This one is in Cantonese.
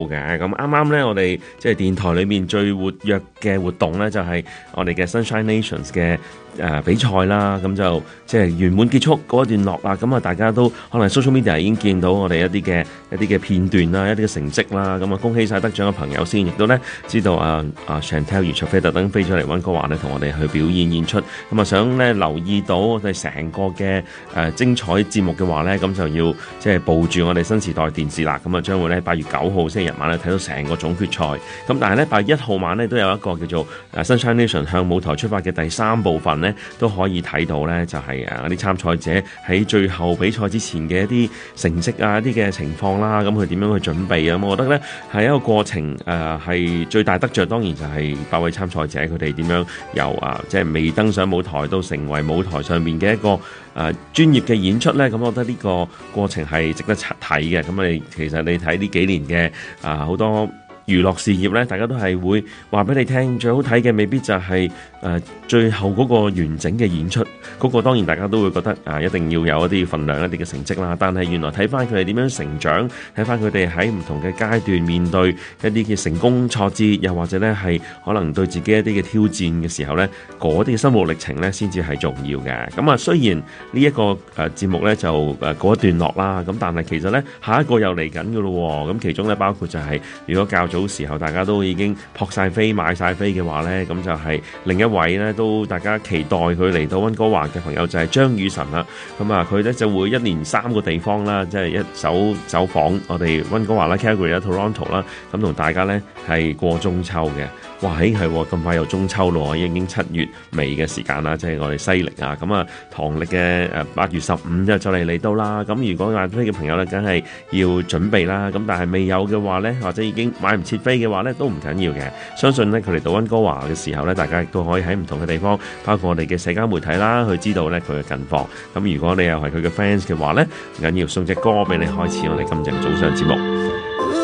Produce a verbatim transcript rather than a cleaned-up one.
嘅。咁啱啱咧，我哋即係電台裏面最活躍嘅活動咧，就係、是、我哋嘅 Sunshine Nations 嘅誒、呃、比賽啦。咁就即係圓滿結束嗰一段落啦。咁啊，大家都可能 social media 已經見到我哋一啲嘅一啲嘅片段啦，一啲嘅成績啦。咁啊，恭喜晒得獎嘅朋友先，亦都咧知道啊啊 Chantel 余卓飛特登飛咗嚟溫哥華咧，同我哋去表演演出。咁啊，想咧留意到我哋成個嘅誒、呃、精彩節目嘅話咧，咁就要即係報住我哋新時代電視啦。咁啊，將會咧八月九號星期日晚咧睇到成個總決賽。咁但係咧八月一號晚咧都有一個叫做誒 Sunshine Nation 向舞台出發嘅第三部分咧，都可以睇到咧就係誒啲參賽者喺最後比賽之前嘅一啲成績啊、一啲嘅情況啦，咁佢點樣去準備啊？咁我覺得咧係一個過程誒，係最大得着，當然就係八位參賽者佢哋點樣由啊即係未登上舞台到成為舞台上面嘅一個誒專業嘅演出咧。咁我覺得呢個過程係值得睇嘅。咁你其實你睇呢幾年嘅啊好多娛樂事業咧，大家都係會話俾你聽，最好睇嘅未必就係、是、誒、呃、最後嗰個完整嘅演出，嗰、那個當然大家都會覺得啊、呃、一定要有一啲份量、一啲嘅成績啦。但係原來睇翻佢哋點樣成長，睇翻佢哋喺唔同嘅階段面對一啲嘅成功挫折，又或者咧係可能對自己一啲嘅挑戰嘅時候咧，嗰啲嘅心路歷程咧先至係重要嘅。咁啊，雖然呢、這、一個誒、呃、節目咧就誒告一段落啦，咁但係其實咧下一個又嚟緊㗎咯。咁其中咧包括就係、是、如果較早時候大家都已經撲晒飛買晒飛嘅話呢，咁就係另一位呢都大家期待佢嚟到溫哥華嘅朋友就係張雨晨啦。咁啊佢呢就會一連三個地方啦，即係一走走訪我哋溫哥華啦、Calgary 啦、Toronto 啦，咁同大家呢係過中秋嘅。哇！係係咁快又中秋咯，已經七月尾嘅時間啦，即係我哋西歷啊。咁啊，唐歷嘅誒八月十五就就嚟嚟到啦。咁如果買飛嘅朋友咧，梗係要準備啦。咁但係未有嘅話咧，或者已經買唔切飛嘅話咧，都唔緊要嘅。相信咧，佢嚟到溫哥華嘅時候咧，大家亦都可以喺唔同嘅地方，包括我哋嘅社交媒體啦，去知道咧佢嘅近況。咁如果你又係佢嘅 fans 嘅話咧，唔緊要，送隻歌俾你開始我哋今日早上節目。